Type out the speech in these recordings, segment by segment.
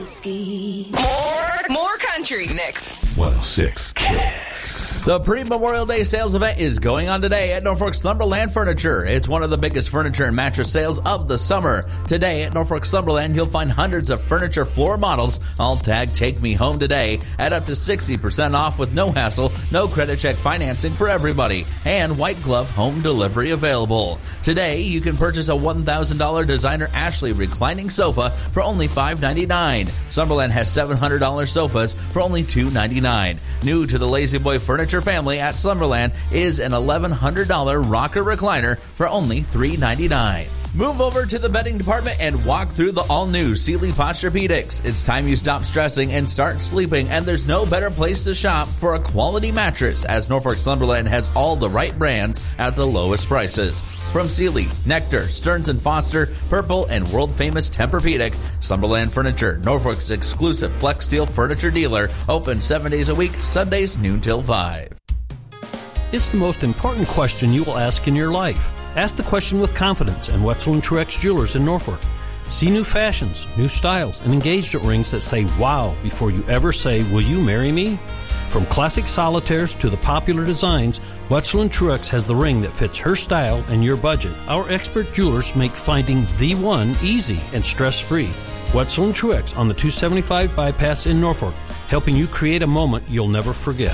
More country. Next. 106 Kicks. The pre-Memorial Day sales event is going on today at Norfolk Slumberland Furniture. It's one of the biggest furniture and mattress sales of the summer. Today at Norfolk Slumberland, you'll find hundreds of furniture floor models, all tagged Take Me Home Today, at up to 60% off with no hassle, no credit check financing for everybody, and white glove home delivery available. Today, you can purchase a $1,000 designer Ashley reclining sofa for only $599. Slumberland has $700 sofas for only $299. New to the Lazy Boy Furniture family at Slumberland is an $1,100 rocker recliner for only $399. Move over to the bedding department and walk through the all-new Sealy Posturepedics. It's time you stop stressing and start sleeping, and there's no better place to shop for a quality mattress, as Norfolk Slumberland has all the right brands at the lowest prices. From Sealy, Nectar, Stearns & Foster, Purple, and world-famous Tempur-Pedic, Slumberland Furniture, Norfolk's exclusive Flex Steel furniture dealer, open 7 days a week, Sundays noon till 5. It's the most important question you will ask in your life. Ask the question with confidence at Wetzel & Truex Jewelers in Norfolk. See new fashions, new styles, and engagement rings that say wow before you ever say, will you marry me? From classic solitaires to the popular designs, Wetzel & Truex has the ring that fits her style and your budget. Our expert jewelers make finding the one easy and stress-free. Wetzel & Truex on the 275 bypass in Norfolk, helping you create a moment you'll never forget.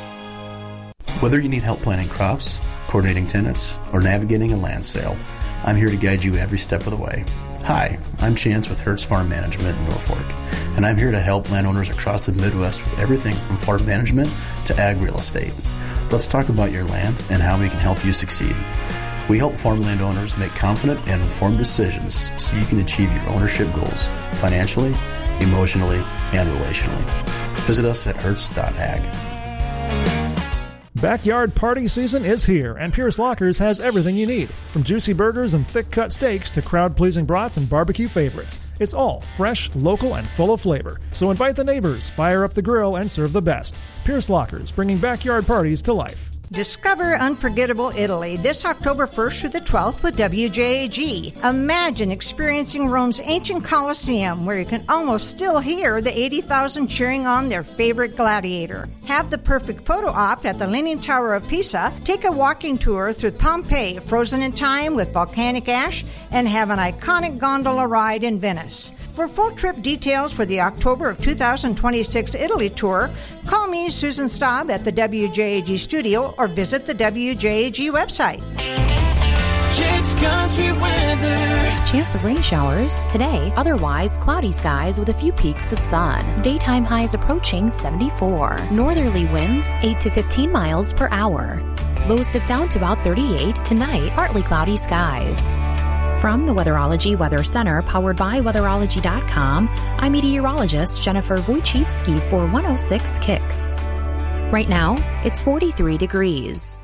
Whether you need help planting crops, coordinating tenants, or navigating a land sale, I'm here to guide you every step of the way. Hi, I'm Chance with Hertz Farm Management in Norfolk, and I'm here to help landowners across the Midwest with everything from farm management to ag real estate. Let's talk about your land and how we can help you succeed. We help farm landowners make confident and informed decisions so you can achieve your ownership goals financially, emotionally, and relationally. Visit us at hertz.ag. Backyard party season is here, and Pierce Lockers has everything you need. From juicy burgers and thick-cut steaks to crowd-pleasing brats and barbecue favorites. It's all fresh, local, and full of flavor. So invite the neighbors, fire up the grill, and serve the best. Pierce Lockers, bringing backyard parties to life. Discover unforgettable Italy this October 1st through the 12th with WJAG. Imagine experiencing Rome's ancient Colosseum, where you can almost still hear the 80,000 cheering on their favorite gladiator. Have the perfect photo op at the Leaning Tower of Pisa, take a walking tour through Pompeii, frozen in time with volcanic ash, and have an iconic gondola ride in Venice. For full trip details for the October of 2026 Italy tour, call me, Susan Staub, at the WJAG studio or visit the WJAG website. Jake's Country Weather. Chance of rain showers today, otherwise cloudy skies with a few peaks of sun. Daytime highs approaching 74. Northerly winds 8 to 15 miles per hour. Lows dip down to about 38. Tonight, partly cloudy skies. From the Weatherology Weather Center, powered by Weatherology.com, I'm meteorologist Jennifer Wojcicki for 106 Kicks. Right now, it's 43 degrees.